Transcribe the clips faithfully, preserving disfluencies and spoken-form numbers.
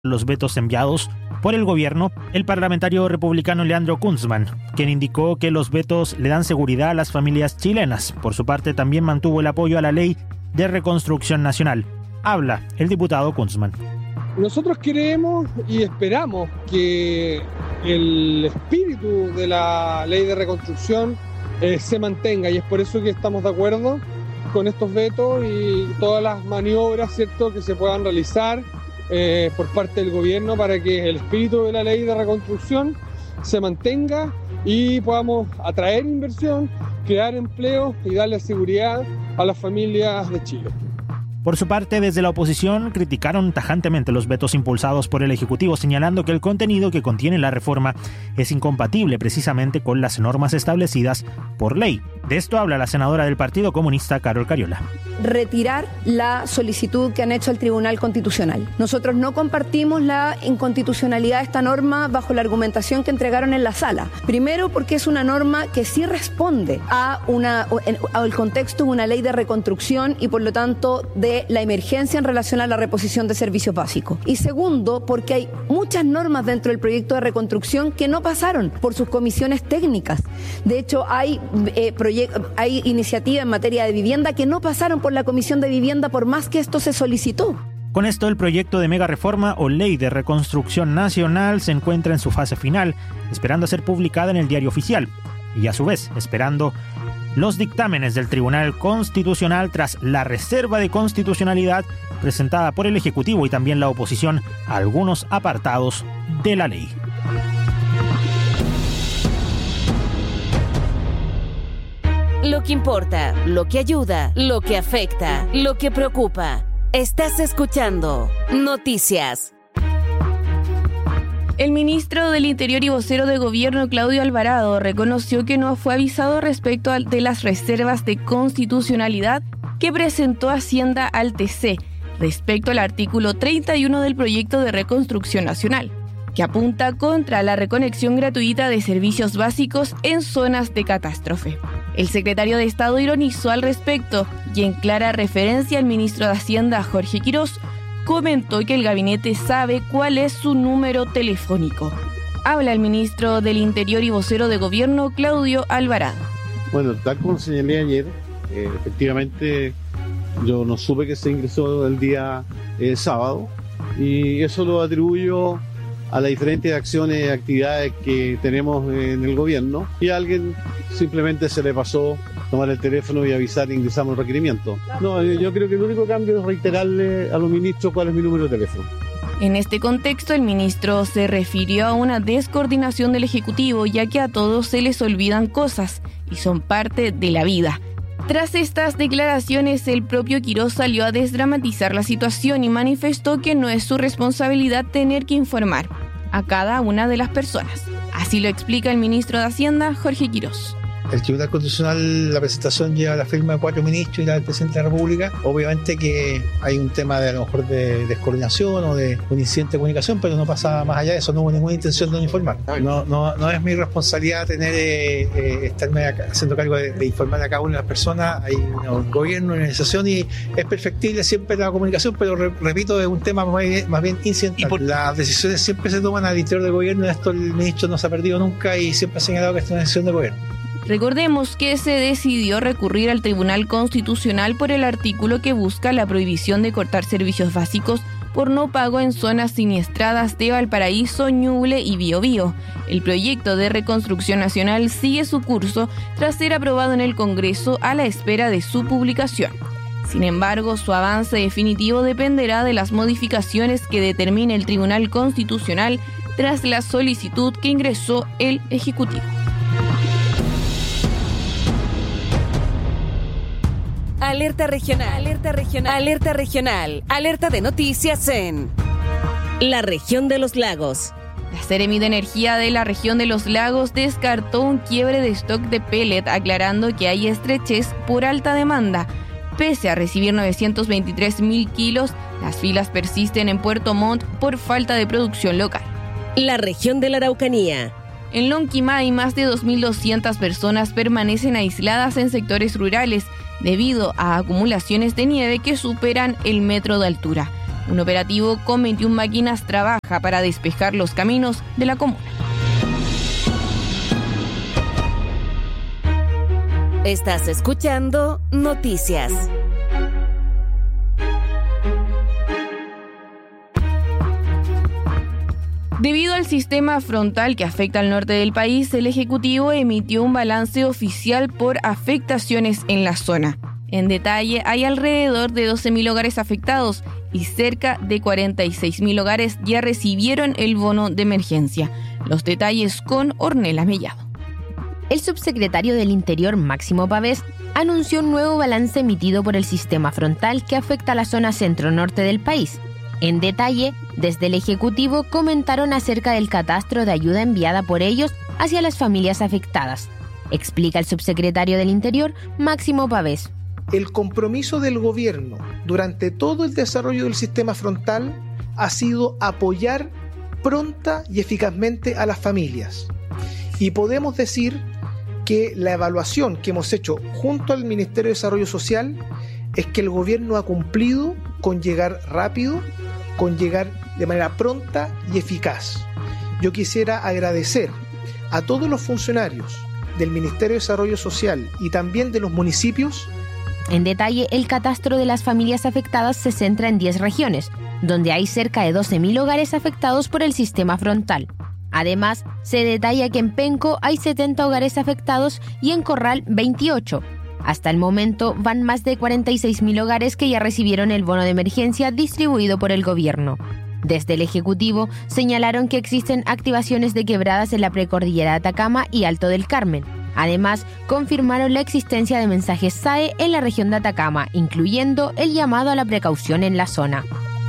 los vetos enviados por el gobierno, el parlamentario republicano Leandro Kunzman, quien indicó que los vetos le dan seguridad a las familias chilenas. Por su parte, también mantuvo el apoyo a la ley de reconstrucción nacional. Habla el diputado Kunzman. Nosotros creemos y esperamos que el espíritu de la ley de reconstrucción eh, se mantenga, y es por eso que estamos de acuerdo con estos vetos y todas las maniobras, ¿cierto?, que se puedan realizar eh, por parte del gobierno para que el espíritu de la ley de reconstrucción se mantenga y podamos atraer inversión, crear empleo y darle seguridad a las familias de Chile. Por su parte, desde la oposición criticaron tajantemente los vetos impulsados por el Ejecutivo, señalando que el contenido que contiene la reforma es incompatible precisamente con las normas establecidas por ley. De esto habla la senadora del Partido Comunista, Carol Cariola. Retirar la solicitud que han hecho al Tribunal Constitucional. Nosotros no compartimos la inconstitucionalidad de esta norma bajo la argumentación que entregaron en la sala. Primero, porque es una norma que sí responde a una, al contexto de una ley de reconstrucción y por lo tanto de la emergencia en relación a la reposición de servicios básicos. Y segundo, porque hay muchas normas dentro del proyecto de reconstrucción que no pasaron por sus comisiones técnicas. De hecho, hay, eh, proye- hay iniciativas en materia de vivienda que no pasaron por la Comisión de Vivienda por más que esto se solicitó. Con esto, el proyecto de mega reforma o ley de reconstrucción nacional se encuentra en su fase final, esperando ser publicada en el Diario Oficial y a su vez esperando los dictámenes del Tribunal Constitucional tras la reserva de constitucionalidad presentada por el Ejecutivo y también la oposición a algunos apartados de la ley. Lo que importa, lo que ayuda, lo que afecta, lo que preocupa. Estás escuchando Noticias. El ministro del Interior y vocero de Gobierno, Claudio Alvarado, reconoció que no fue avisado respecto de las reservas de constitucionalidad que presentó Hacienda al T C respecto al artículo treinta y uno del proyecto de reconstrucción nacional, que apunta contra la reconexión gratuita de servicios básicos en zonas de catástrofe. El secretario de Estado ironizó al respecto y en clara referencia al ministro de Hacienda, Jorge Quirós, comentó que el gabinete sabe cuál es su número telefónico. Habla el ministro del Interior y vocero de Gobierno, Claudio Alvarado. Bueno, tal como señalé ayer, eh, efectivamente yo no supe que se ingresó el día eh, sábado, y eso lo atribuyo a las diferentes acciones y actividades que tenemos en el gobierno, y a alguien simplemente se le pasó tomar el teléfono y avisar e ingresamos el requerimiento. No, yo creo que el único cambio es reiterarle a los ministros cuál es mi número de teléfono. En este contexto, el ministro se refirió a una descoordinación del Ejecutivo, ya que a todos se les olvidan cosas y son parte de la vida. Tras estas declaraciones, el propio Quirós salió a desdramatizar la situación y manifestó que no es su responsabilidad tener que informar a cada una de las personas. Así lo explica el ministro de Hacienda, Jorge Quirós. El Tribunal Constitucional, la presentación lleva la firma de cuatro ministros y la del presidente de la República. Obviamente que hay un tema de a lo mejor de descoordinación o de un incidente de comunicación, pero no pasa más allá de eso, no hubo ninguna intención de no informar. No, no, no es mi responsabilidad tener eh, eh, estarme haciendo cargo de, de informar a cada una de las personas. Hay un gobierno, una organización y es perfectible siempre la comunicación, pero re, repito, es un tema más bien, más bien incidental. Por... Las decisiones siempre se toman al interior del gobierno, esto el ministro no se ha perdido nunca y siempre ha señalado que esta es una decisión del gobierno. Recordemos que se decidió recurrir al Tribunal Constitucional por el artículo que busca la prohibición de cortar servicios básicos por no pago en zonas siniestradas de Valparaíso, Ñuble y Biobío. El proyecto de reconstrucción nacional sigue su curso tras ser aprobado en el Congreso a la espera de su publicación. Sin embargo, su avance definitivo dependerá de las modificaciones que determine el Tribunal Constitucional tras la solicitud que ingresó el Ejecutivo. Alerta regional, alerta regional, alerta regional, alerta de noticias en la región de los lagos. La Seremi de Energía de la región de los lagos descartó un quiebre de stock de pellet, aclarando que hay estrechez por alta demanda. Pese a recibir novecientos veintitrés mil kilos, las filas persisten en Puerto Montt por falta de producción local. La región de la Araucanía. En Lonquimay, más de dos mil doscientas personas permanecen aisladas en sectores rurales debido a acumulaciones de nieve que superan el metro de altura. Un operativo con veintiuna máquinas trabaja para despejar los caminos de la comuna. Estás escuchando Noticias. Debido al sistema frontal que afecta al norte del país, el Ejecutivo emitió un balance oficial por afectaciones en la zona. En detalle, hay alrededor de doce mil hogares afectados y cerca de cuarenta y seis mil hogares ya recibieron el bono de emergencia. Los detalles con Ornella Mellado. El subsecretario del Interior, Máximo Pavés, anunció un nuevo balance emitido por el sistema frontal que afecta a la zona centro-norte del país. En detalle, desde el Ejecutivo comentaron acerca del catastro de ayuda enviada por ellos hacia las familias afectadas. Explica el subsecretario del Interior, Máximo Pavés. El compromiso del gobierno durante todo el desarrollo del sistema frontal ha sido apoyar pronta y eficazmente a las familias. Y podemos decir que la evaluación que hemos hecho junto al Ministerio de Desarrollo Social es que el gobierno ha cumplido con llegar rápido, con llegar de manera pronta y eficaz. Yo quisiera agradecer a todos los funcionarios del Ministerio de Desarrollo Social y también de los municipios. En detalle, el catastro de las familias afectadas se centra en diez regiones, donde hay cerca de doce mil hogares afectados por el sistema frontal. Además, se detalla que en Penco hay setenta hogares afectados y en Corral veintiocho. Hasta el momento van más de cuarenta y seis mil hogares que ya recibieron el bono de emergencia distribuido por el gobierno. Desde el Ejecutivo señalaron que existen activaciones de quebradas en la precordillera de Atacama y Alto del Carmen. Además, confirmaron la existencia de mensajes S A E en la región de Atacama, incluyendo el llamado a la precaución en la zona.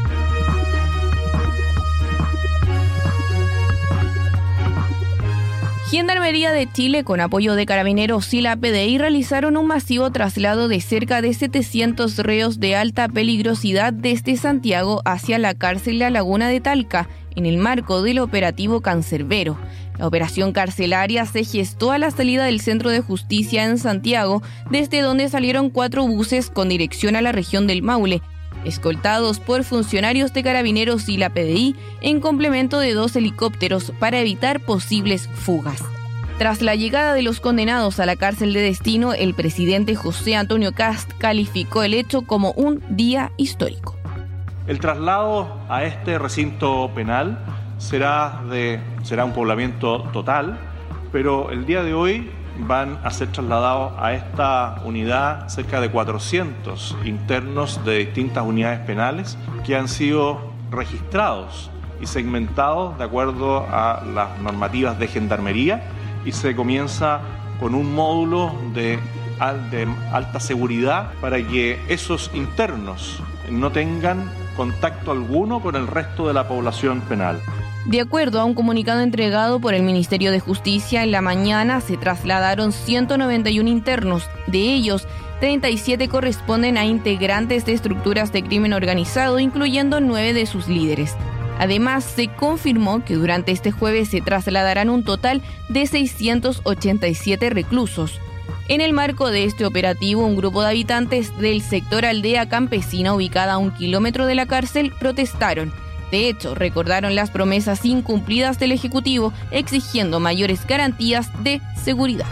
Gendarmería de Chile, con apoyo de Carabineros y la P D I, realizaron un masivo traslado de cerca de setecientos reos de alta peligrosidad desde Santiago hacia la cárcel La Laguna de Talca, en el marco del operativo Cancerbero. La operación carcelaria se gestó a la salida del Centro de Justicia en Santiago, desde donde salieron cuatro buses con dirección a la región del Maule, escoltados por funcionarios de Carabineros y la P D I, en complemento de dos helicópteros para evitar posibles fugas. Tras la llegada de los condenados a la cárcel de destino, el presidente José Antonio Kast calificó el hecho como un día histórico. El traslado a este recinto penal será, de, será un poblamiento total, pero el día de hoy van a ser trasladados a esta unidad cerca de cuatrocientos internos de distintas unidades penales que han sido registrados y segmentados de acuerdo a las normativas de gendarmería, y se comienza con un módulo de, de alta seguridad para que esos internos no tengan contacto alguno con el resto de la población penal. De acuerdo a un comunicado entregado por el Ministerio de Justicia, en la mañana se trasladaron ciento noventa y uno internos. De ellos, treinta y siete corresponden a integrantes de estructuras de crimen organizado, incluyendo nueve de sus líderes. Además, se confirmó que durante este jueves se trasladarán un total de seiscientos ochenta y siete reclusos. En el marco de este operativo, un grupo de habitantes del sector Aldea Campesina, ubicada a un kilómetro de la cárcel, protestaron. De hecho, recordaron las promesas incumplidas del Ejecutivo, exigiendo mayores garantías de seguridad.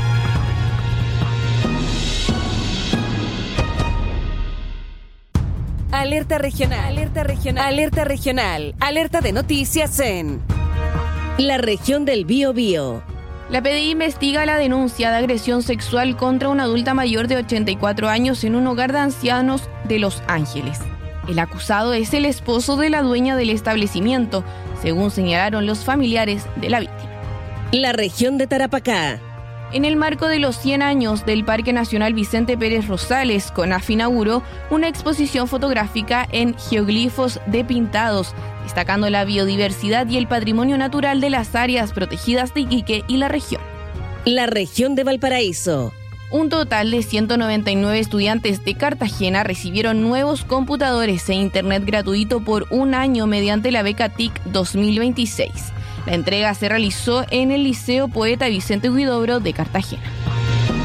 Alerta regional, alerta regional, alerta regional, alerta de noticias en la región del Biobío. La P D I investiga la denuncia de agresión sexual contra una adulta mayor de ochenta y cuatro años en un hogar de ancianos de Los Ángeles. El acusado es el esposo de la dueña del establecimiento, según señalaron los familiares de la víctima. La región de Tarapacá. En el marco de los cien años del Parque Nacional Vicente Pérez Rosales, CONAF inauguró una exposición fotográfica en geoglifos de pintados, destacando la biodiversidad y el patrimonio natural de las áreas protegidas de Iquique y la región. La región de Valparaíso. Un total de ciento noventa y nueve estudiantes de Cartagena recibieron nuevos computadores e internet gratuito por un año mediante la beca T I C dos mil veintiséis. La entrega se realizó en el Liceo Poeta Vicente Huidobro de Cartagena.